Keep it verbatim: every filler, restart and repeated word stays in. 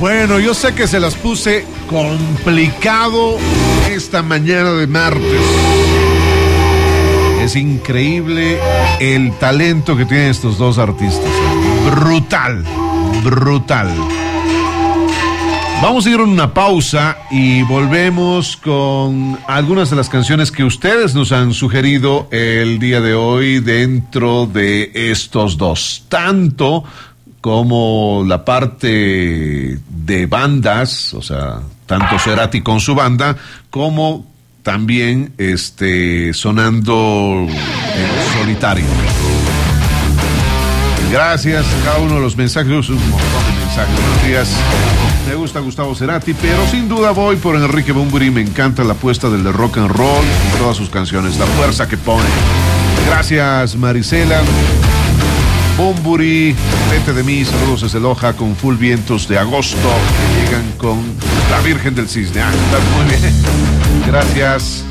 Bueno, yo sé que se las puse complicado esta mañana de martes. Es increíble el talento que tienen estos dos artistas. Brutal, brutal. Vamos a ir a una pausa y volvemos con algunas de las canciones que ustedes nos han sugerido el día de hoy dentro de estos dos. Tanto como la parte de bandas, o sea, tanto Cerati con su banda, como también este, sonando en solitario. Gracias a cada uno de los mensajes, un montón de mensajes. Buenos días. Me gusta Gustavo Cerati, pero sin duda voy por Enrique Bunbury. Me encanta la apuesta del de rock and roll y todas sus canciones, la fuerza que pone. Gracias, Marisela. Bunbury, vete de mí, saludos desde Loja con Full Vientos de Agosto, que llegan con La Virgen del Cisne. Ah, estás muy bien. Gracias.